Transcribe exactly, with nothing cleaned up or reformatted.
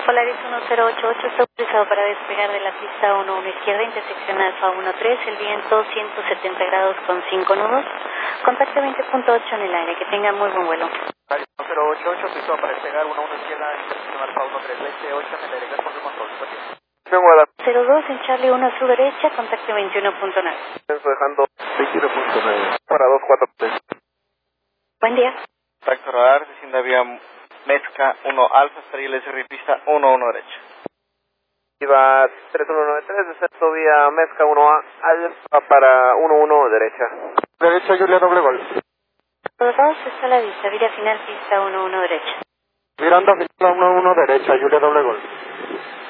Polaris uno cero ocho ocho está autorizado para despegar de la pista uno uno izquierda, intersección Alfa uno tres, el viento ciento setenta grados con cinco nudos, contacto veinte punto ocho en el aire, que tenga muy buen vuelo. Polaris uno cero ocho ocho, autorizado para despegar uno uno izquierda, intersección Alfa uno tres, veinte ocho en el aire, gracias por su control, cero dos en Charlie uno a su derecha, contacto veintiuno punto nueve. Estoy dejando veintiuno punto nueve para dos cuatro tres. Buen día. Contacto radar, descienda vía Mezca uno Alfa, estaría el S R pista uno uno derecha. Iba tres uno nueve tres, descenso vía Mezca uno A, Alfa para uno uno derecha. Derecha, Julia, doble gol. cero dos está a la vista, vía final pista uno uno derecha. Miranda, final uno uno derecha, Julia, doble gol.